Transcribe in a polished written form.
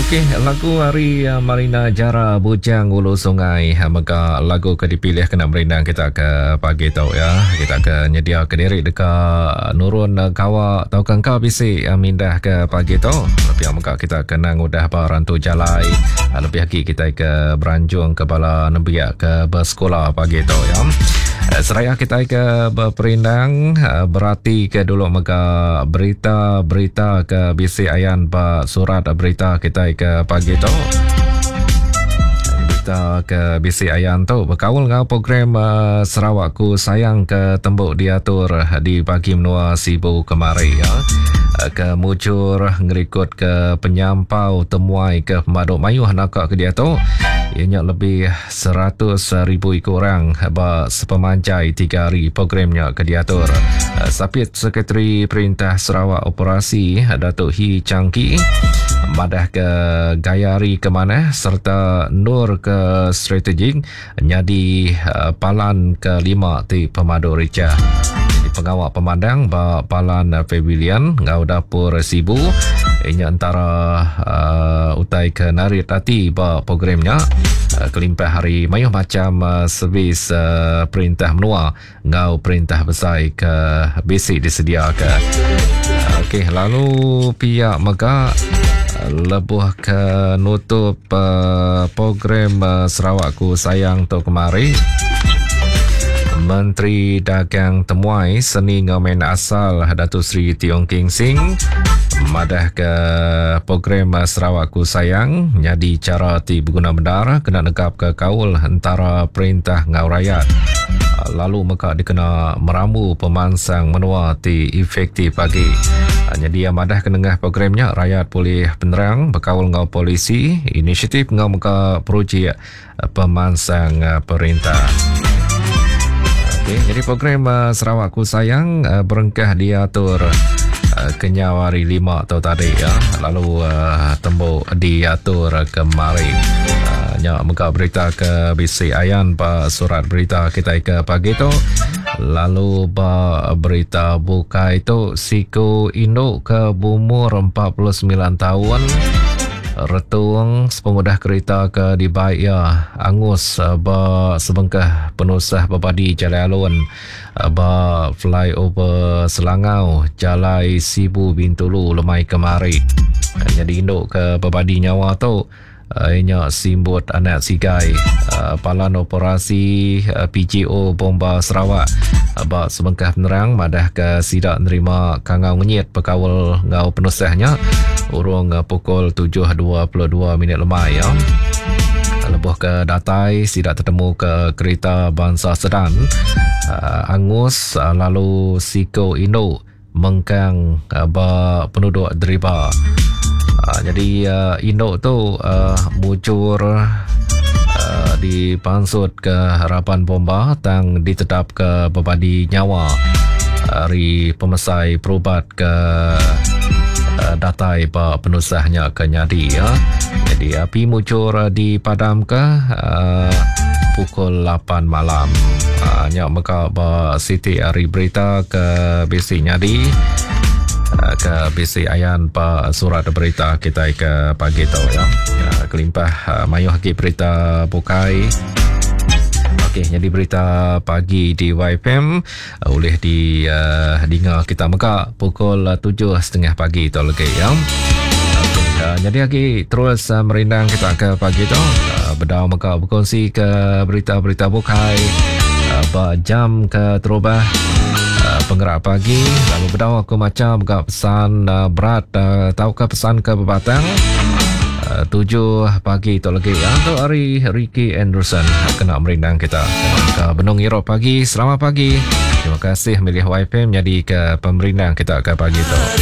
Okey, lagu hari Marina Jara Bujang Ulu Sungai. Maka lagu ke dipilih kena berendang kita ke pagi tau ya. Kita ke nyedia ke diri dekat Nurun Kawa tau kan kau bisi mindah ke pagi tau. Lebih maka kita kenang udah barantu jalai. Lebih lagi kita ke beranjung ke bala nebiak ke bersekolah pagi tau ya. Seraya kita ke berperindang berarti ke dulu maka berita-berita ke bisi ayan ba surat berita kita ke pagi tu. Berita ke bisi ayan tu berkawal dengan program Sarawakku Sayang ke tembuk diatur di pagi menua sibu kemari ya. Ke mujur ngerikut ke penyampau temuai ke pemaduk mayuh nakak ke dia tu. Ianya lebih 100,000 orang sepemanjai 3 hari programnya ke diatur. Sapit Sekretari Perintah Sarawak Operasi Datuk Hi Changki madah ke Gayari ke mana serta Nur ke strategik nyadi palan ke 5 ti pemaduk Rica. Jadi pengawal pemandang palan pavilion ngau dapur Sibu ianya antara utai ke narit hati programnya kelimpah hari mayuh macam servis perintah menua ngau perintah besar ke basic disedia ke. Okey, lalu pihak maka lebuh ke nutup program Sarawakku Sayang tu kemari. Menteri Dagang Temuai Seni Ngamen Asal Datuk Seri Tiong King Sing madah ke program Sarawakku Sayang nyadi cara ti berguna benar kena negap ke kaul antara perintah ngau rakyat. Lalu maka dikena meramu pemansang menua ti efektif pagi. Jadi madah ke tengah programnya rakyat boleh penerang berkaul ngau polisi inisiatif ngau maka projek pemansang perintah. Okay, jadi program Sarawakku Sayang berengkah diatur kenyawari 5 atau tadi ya. Lalu tembuk diatur kemari. Nyak muka berita ke bisi ayan pa surat berita kita ke pagi tu. Lalu berita buka itu siku induk ke umur 49 tahun. Retung pemudah kereta ke di Baia Angus sebengkah penusah babadi Jalai Alun flyover Selangau Jalai Sibu Bintulu lemai kemari. Jadi induk ke babadi nyawa tu ianya simbut anak sigai palan operasi PGO Bomba Sarawak sebengkah penerang madah ke sidak nerima kangau ngenyit pekawal ngau penusahnya urung pukul 7.22 minit lemai ya. Lebuh ke datai sidak tertemu ke kereta bangsa sedan Angus lalu Siko Indo mengkang penduduk deriba. Jadi Indo tu mujur dipansut ke harapan bomba tang ditetap ke babadi nyawa hari pemesai perubat ke datai penusahnya ke nyadi ya. Jadi api mujur dipadam ke pukul 8 malam. Nyak maka Siti Ari berita ke bisi nyadi ke bisi ayan pa surat berita kita ke pagi tu ya. Kelimpah mayuh lagi berita bukai. Okey, jadi berita pagi di YFM boleh dengar kita muka pukul 7.30 pagi tu lagi ya. Jadi lagi terus merindang kita ke pagi tu berdau muka berkongsi ke berita-berita bukai jam ke terubah penggerak pagi. Lalu berdau aku macam buka pesan berat tahu ke pesan ke berbatang 7 pagi tu lagi ya. Untuk hari Ricky Anderson kena merindang kita ke Benung Irop pagi. Selamat pagi. Terima kasih milih YFM jadi ke pemerindang kita ke pagi tu.